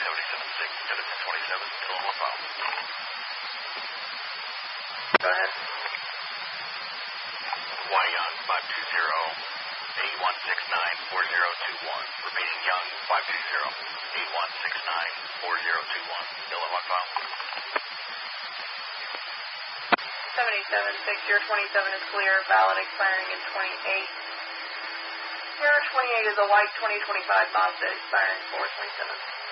77.6, Edison 27, still on file. Go ahead. Young 520-8169-4021. Remaining Young 520-8169-4021. Still on file. 77.6, your 27 is clear, valid expiring in 28. Your 28 is a white 2025 Mazda expiring 4/27.